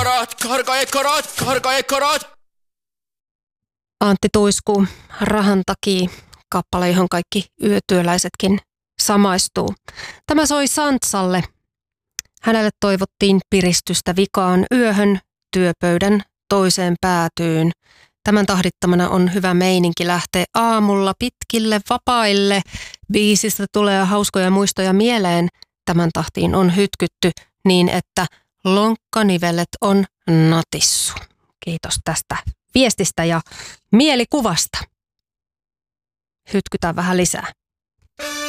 Korkoekorot. Antti Tuiskuu, Rahan takia, kappale, johon kaikki yötyöläisetkin samaistuu. Tämä soi Santsalle. Hänelle toivottiin piristystä vikaan yöhön, työpöydän toiseen päätyyn. Tämän tahdittamana on hyvä meininki lähteä aamulla pitkille vapaille. Biisistä tulee hauskoja muistoja mieleen. Tämän tahtiin on hytkytty niin, että lonkkanivelet on natissu. Kiitos tästä viestistä ja mielikuvasta. Hytkytään vähän lisää.